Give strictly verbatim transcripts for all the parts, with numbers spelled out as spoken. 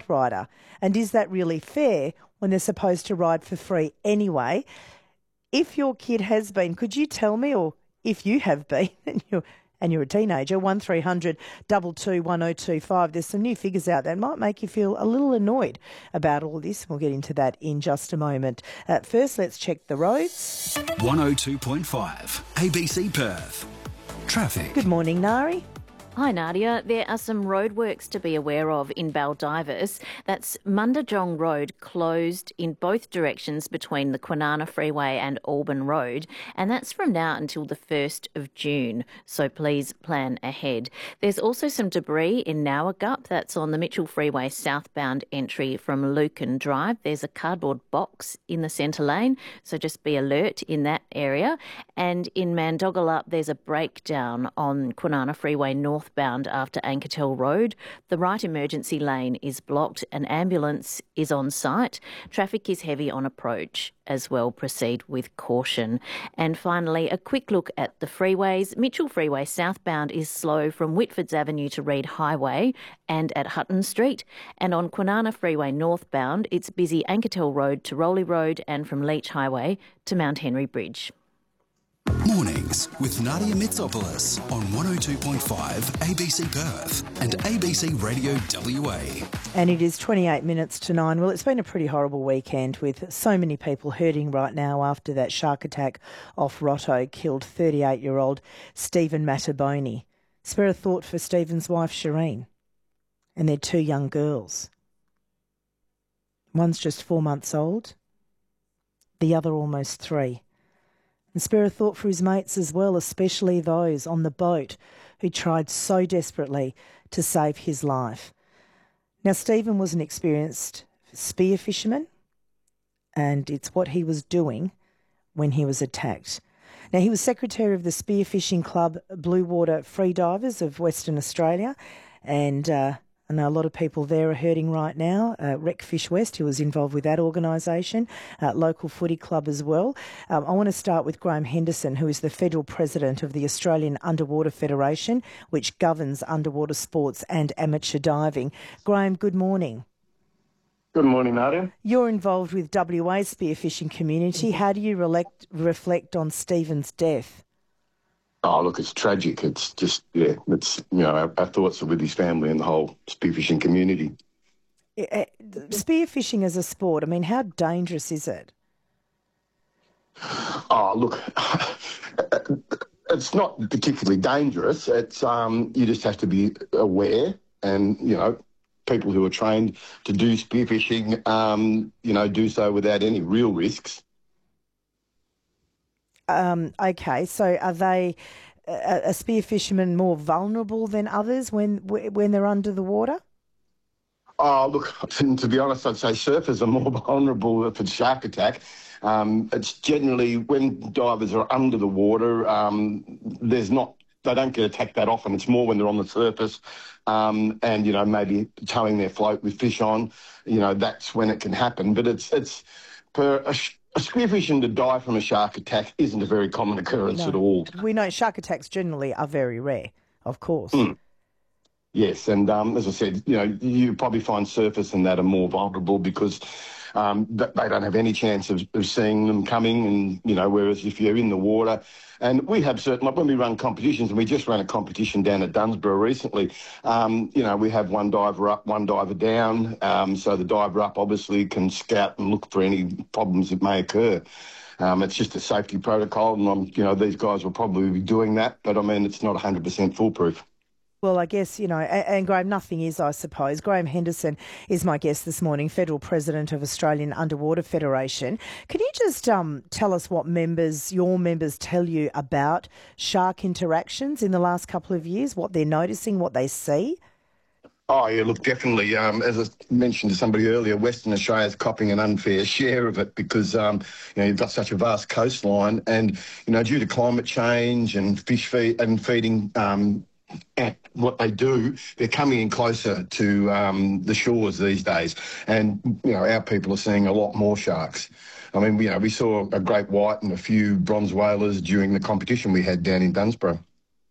night rider? And is that really fair when they're supposed to ride for free anyway? If your kid has been, could you tell me, or if you have been, and you're, and you're a teenager, one three hundred two two one oh two five. There's some new figures out that might make you feel a little annoyed about all this. We'll get into that in just a moment. Uh, first, let's check the roads. one oh two point five, A B C Perth. Traffic. Good morning, Nari. Hi Nadia, there are some roadworks to be aware of in Baldivis. That's Mundajong Road closed in both directions between the Kwinana Freeway and Alban Road, and that's from now until the first of June, so please plan ahead. There's also some debris in Nowagup, that's on the Mitchell Freeway southbound entry from Lucan Drive. There's a cardboard box in the centre lane, so just be alert in that area. And in Mandogalup, there's a breakdown on Kwinana Freeway north Northbound after Anketel Road. The right emergency lane is blocked. An ambulance is on site. Traffic is heavy on approach as well. Proceed with caution. And finally, a quick look at the freeways. Mitchell Freeway southbound is slow from Whitfords Avenue to Reid Highway and at Hutton Street. And on Kwinana Freeway northbound, it's busy Anketel Road to Rowley Road and from Leach Highway to Mount Henry Bridge. Mornings with Nadia Mitsopoulos on one oh two point five A B C Perth and A B C Radio W A. And it is twenty-eight minutes to nine. Well, it's been a pretty horrible weekend with so many people hurting right now after that shark attack off Rotto killed thirty-eight-year-old Stephen Mattaboni. Spare a thought for Stephen's wife, Shireen, and their two young girls. One's just four months old, the other almost three. And spare a thought for his mates as well, especially those on the boat who tried so desperately to save his life. Now, Stephen was an experienced spear fisherman, and it's what he was doing when he was attacked. Now, he was secretary of the Spearfishing Club Blue Water Freedivers of Western Australia, and uh, I know a lot of people there are hurting right now. Uh, Recfish West, who was involved with that organisation, uh, local footy club as well. Um, I want to start with Graham Henderson, who is the federal president of the Australian Underwater Federation, which governs underwater sports and amateur diving. Graham, good morning. Good morning, Nadia. You're involved with W A's spearfishing community. How do you relect, reflect on Stephen's death? Oh, look, it's tragic. It's just, yeah, it's, you know, our, our thoughts are with his family and the whole spearfishing community. Uh, spearfishing as a sport, I mean, how dangerous is it? Oh, look, it's not particularly dangerous. It's, um, you just have to be aware and, you know, people who are trained to do spearfishing, um, you know, do so without any real risks. Um, okay, so are they, a, a spear fisherman more vulnerable than others when when they're under the water? Oh, look, to be honest, I'd say surfers are more vulnerable for shark attack. Um, it's generally when divers are under the water, um, there's not, they don't get attacked that often. It's more when they're on the surface um, and, you know, maybe towing their float with fish on, you know, that's when it can happen. But it's, it's per a, A spearfishing to die from a shark attack isn't a very common occurrence no. at all. We know shark attacks generally are very rare, of course. Mm. Yes, and um, as I said, you know, you probably find surfers and that are more vulnerable because um, they don't have any chance of, of seeing them coming, and, you know, whereas if you're in the water, and we have certain, like when we run competitions, and we just ran a competition down at Dunsborough recently, um, you know, we have one diver up, one diver down, um, so the diver up obviously can scout and look for any problems that may occur. Um, it's just a safety protocol, and, um, you know, these guys will probably be doing that, but, I mean, it's not one hundred percent foolproof. Well, I guess, you know, and, and Graham, nothing is, I suppose. Graham Henderson is my guest this morning, Federal President of Australian Underwater Federation. Can you just um, tell us what members, your members tell you about shark interactions in the last couple of years, what they're noticing, what they see? Oh, yeah, look, definitely. Um, as I mentioned to somebody earlier, Western Australia's copping an unfair share of it because, um, you know, you've got such a vast coastline and, you know, due to climate change and fish feed and feeding um, at what they do, they're coming in closer to um, the shores these days. And, you know, our people are seeing a lot more sharks. I mean, you know, we saw a great white and a few bronze whalers during the competition we had down in Dunsborough.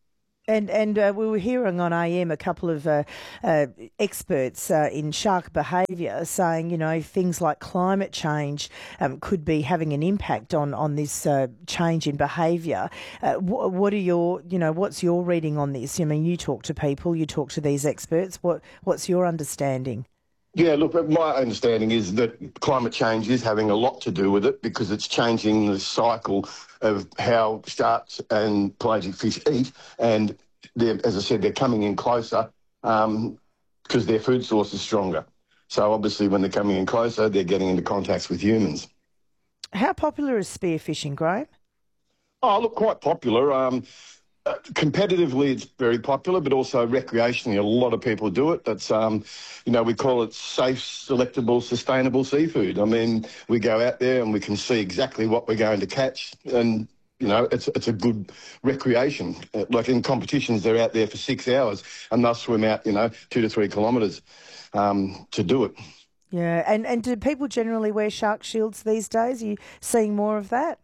And and uh, we were hearing on A M a couple of uh, uh, experts uh, in shark behaviour saying, you know, things like climate change um, could be having an impact on on this uh, change in behaviour. Uh, wh- what are your, you know, what's your reading on this? I mean, you talk to people, you talk to these experts. What what's your understanding? Yeah, look, my understanding is that climate change is having a lot to do with it because it's changing the cycle of how sharks and pelagic fish eat. And they're, as I said, they're coming in closer um, because their food source is stronger. So obviously when they're coming in closer, they're getting into contacts with humans. How popular is spearfishing, Graham? Oh, look, quite popular. Um, Uh, competitively, it's very popular, but also recreationally, a lot of people do it. That's, um, you know, we call it safe, selectable, sustainable seafood. I mean, we go out there and we can see exactly what we're going to catch, and you know, it's it's a good recreation. Uh, like in competitions, they're out there for six hours and they'll swim out, you know, two to three kilometres um, to do it. Yeah, and and do people generally wear shark shields these days? Are you seeing more of that?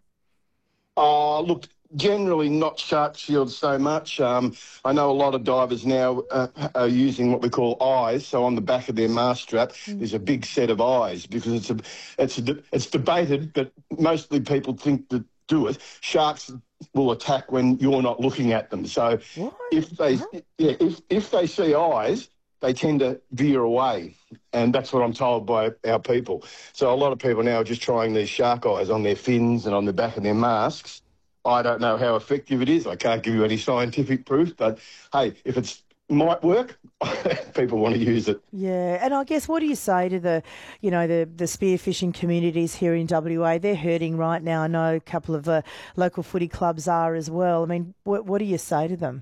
Oh, look. Generally not shark shields so much. Um, I know a lot of divers now uh, are using what we call eyes. So on the back of their mask strap, mm. there's a big set of eyes because it's a, it's a, it's debated, but mostly people think that do it. Sharks will attack when you're not looking at them. So what? if they huh? yeah if if they see eyes, they tend to veer away, and that's what I'm told by our people. So a lot of people now are just trying these shark eyes on their fins and on the back of their masks. I don't know how effective it is. I can't give you any scientific proof, but hey, if it might work, people want to use it. Yeah, and I guess what do you say to the, you know, the the spearfishing communities here in W A? They're hurting right now. I know a couple of uh, local footy clubs are as well. I mean, what what do you say to them?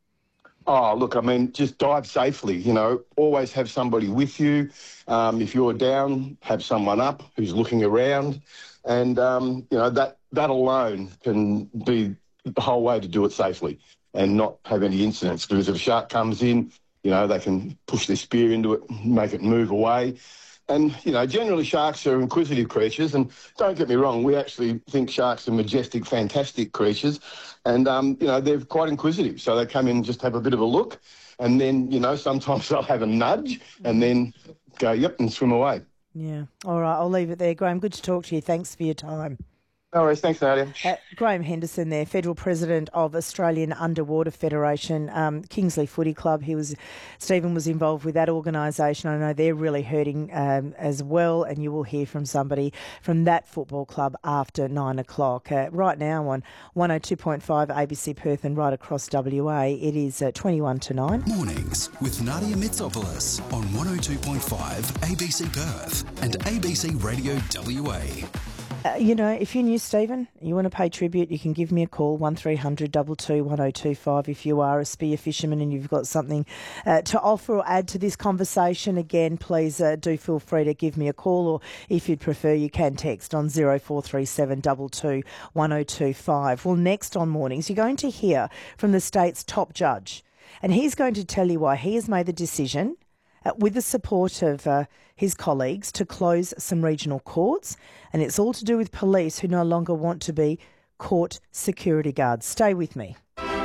Oh, look, I mean, just dive safely, you know, always have somebody with you. Um, if you're down, have someone up who's looking around. And, um, you know, that, that alone can be the whole way to do it safely and not have any incidents. Because if a shark comes in, you know, they can push their spear into it, make it move away. And, you know, generally sharks are inquisitive creatures. And don't get me wrong, we actually think sharks are majestic, fantastic creatures. And, um, you know, they're quite inquisitive. So they come in and just have a bit of a look. And then, you know, sometimes they'll have a nudge and then go, yep, and swim away. Yeah. All right, I'll leave it there. Graham, good to talk to you. Thanks for your time. No worries. Thanks, Nadia. Uh, Graham Henderson there, Federal President of Australian Underwater Federation, um, Kingsley Footy Club. He was, Stephen was involved with that organisation. I know they're really hurting um, as well, and you will hear from somebody from that football club after nine o'clock. Uh, right now on one oh two point five A B C Perth and right across W A, it is uh, twenty-one to nine. Mornings with Nadia Mitsopoulos on one oh two point five A B C Perth and A B C Radio W A. Uh, you know, if you're new, Stephen, you want to pay tribute, you can give me a call, one three hundred two two one oh two five. If you are a spear fisherman and you've got something uh, to offer or add to this conversation, again, please uh, do feel free to give me a call, or if you'd prefer, you can text on zero four three seven two two one oh two five. Well, next on Mornings, you're going to hear from the state's top judge, and he's going to tell you why he has made the decision, Uh, with the support of uh, his colleagues, to close some regional courts. And it's all to do with police who no longer want to be court security guards. Stay with me.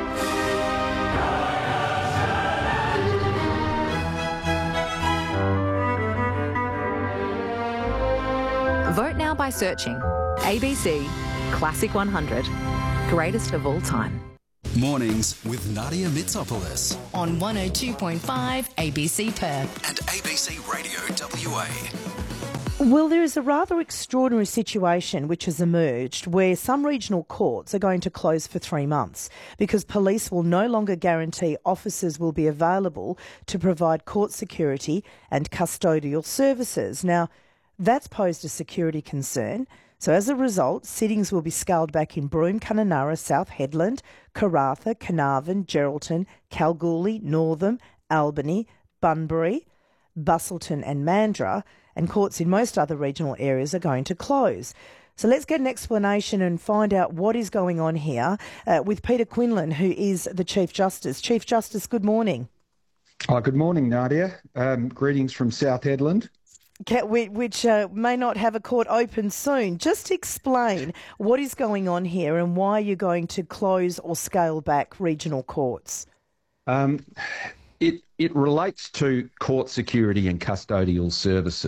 Vote now by searching A B C Classic one hundred, greatest of all time. Mornings with Nadia Mitsopoulos on one oh two point five A B C Perth and A B C Radio W A. Well, there is a rather extraordinary situation which has emerged where some regional courts are going to close for three months because police will no longer guarantee officers will be available to provide court security and custodial services. Now, that's posed a security concern. So as a result, sittings will be scaled back in Broome, Kununurra, South Hedland, Karratha, Carnarvon, Geraldton, Kalgoorlie, Northam, Albany, Bunbury, Busselton and Mandurah, and courts in most other regional areas are going to close. So let's get an explanation and find out what is going on here uh, with Peter Quinlan, who is the Chief Justice. Chief Justice, good morning. Oh, good morning, Nadia. Um, greetings from South Hedland. Which uh, may not have a court open soon. Just explain what is going on here and why you're going to close or scale back regional courts. Um, it, it relates to court security and custodial services.